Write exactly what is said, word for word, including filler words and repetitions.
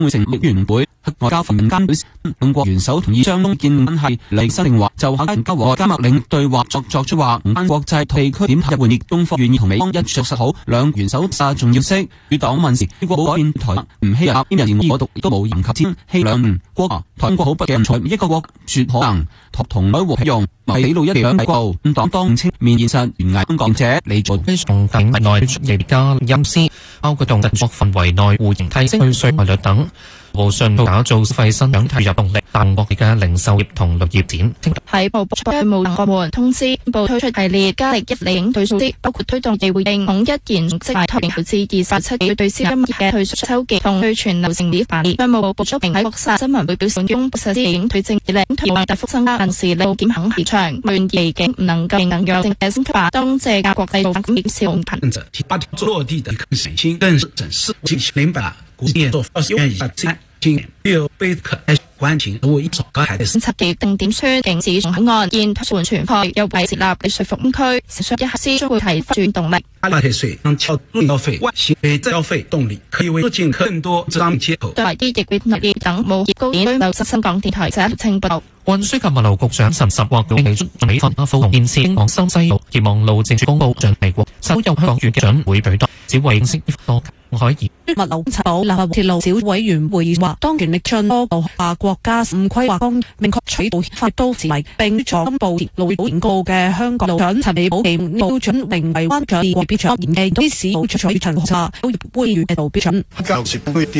會成立委員會。外交部民間表示，兩國元首同意將中建關係理新定話，就外交和外交脈領對話作作出話，唔單國際地區點入換熱，中方願意同美方一述實好兩元首嘅重要性。與黨問時，美國冇改變台灣唔希亞，今日言我獨亦都冇言及天希兩國台灣國好不嘅人才一個國說可能，同同海和平用，係起路一地兩國。黨當清面現實懸崖香港者李做從境內亦加陰私，包括動物作範圍內互認提升退稅率等。無信打造消費新氧投入動力，但國內嘅零售業同旅遊展。 喺部部商務部門通知，部推出系列加力一理應對措施，包括推動地回應統一延即係推至二十七個月對私金業嘅退稅週期同對全流程理辦理。商務部部長喺國際新聞會表示，公布實施應對正理同埋大幅增加臨時路檢行市場，願意境唔能夠能讓政嘅升級化，當借價國際部發展檢視紅盤。 第八條落地的更省心，更是整視進行零把股業做二十元以下資產，今年六倍可開關停服務一手高海的。 七月定點出境市場口岸現推算全開，又為設立嘅稅服區，實施一核司將會提發展動力。 加退稅讓超入消費外消費再消費動力，可以為進更多商業接口。 對啲亦會立業等冇業高點居留新港電台社青報道。 運輸及物流局長陳十或表示，美方阿富汗建設港深西路，期望路政署公佈將美國首有香港縣嘅長會舉辦，只為認識多海怡。 物流查保立法鐵路小委員會話，當權力進多個亞國家五規劃綱明確取道法都市迷，並咗公佈鐵路保險告嘅香港路長陳美寶其標準名為灣長二國標準，研計都市路出取陳查都會與嘅道標準。